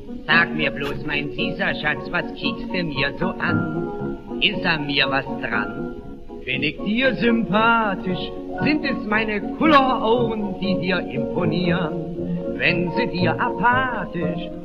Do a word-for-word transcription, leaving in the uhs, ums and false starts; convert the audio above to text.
Sag mir bloß, mein süßer Schatz, was kiekst du mir so an? Ist an mir was dran? Bin ich dir sympathisch, sind es meine Kulleraugen, die dir imponieren? Wenn sie dir apathisch